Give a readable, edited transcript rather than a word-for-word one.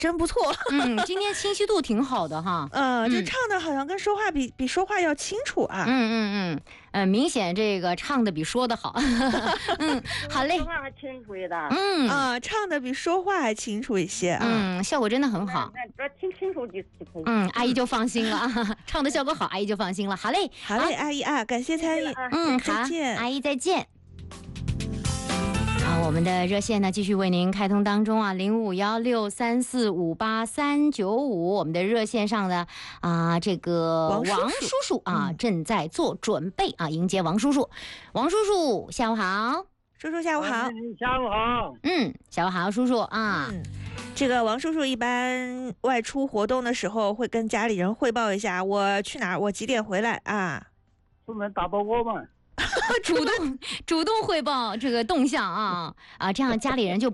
真不错。 今天清晰度挺好的哈。 就唱的好像跟说话比说话要清楚啊。 明显这个唱的比说的好。好嘞。 说话还清楚一点。 唱的比说话还清楚一些啊。 效果真的很好。 那听清楚就可以。 阿姨就放心了。唱的效果好，阿姨就放心了。好嘞， 好嘞，阿姨啊，感谢参与。 好， 再见， 阿姨再见。好，我们的热线呢继续为您开通当中啊，0516345835，我们的热线上的这个王叔叔正在做准备迎接王叔叔。王叔叔，下午好。 叔叔下午好。 下午好。 下午好，叔叔这个王叔叔一般外出活动的时候会跟家里人汇报一下，我去哪儿，我几点回来啊？ 出门打包锅嘛。 主动汇报这个动向这样家里人就